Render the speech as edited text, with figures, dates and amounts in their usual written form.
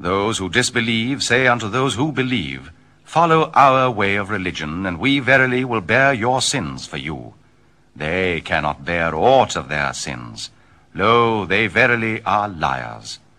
Those who disbelieve say unto those who believe, Follow our way of religion, and we verily will bear your sins for you. They cannot bear aught of their sins. Lo, they verily are liars.